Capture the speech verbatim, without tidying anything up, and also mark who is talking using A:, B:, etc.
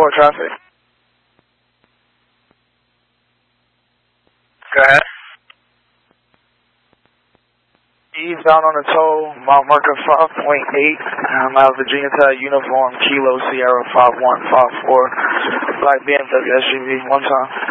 A: four traffic. Go ahead. Eastbound on the toll, mile marker five point eight, I'm out of Virginia Tech, uniform, Kilo Sierra five one five four, black B M W S U V, one time.